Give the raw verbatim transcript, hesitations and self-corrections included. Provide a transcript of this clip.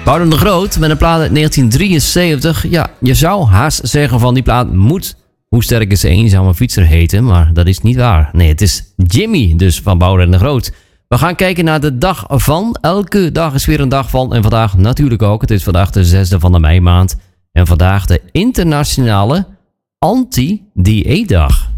Boudewijn de Groot met een plaat uit negentien drieënzeventig. Ja, je zou haast zeggen van die plaat moet Hoe sterk is een eenzame fietser heten, maar dat is niet waar. Nee, het is Jimmy dus van Boudewijn de Groot. We gaan kijken naar de dag van. Elke dag is weer een dag van en vandaag natuurlijk ook. Het is vandaag de zesde van de meimaand en vandaag de internationale anti-dieetdag.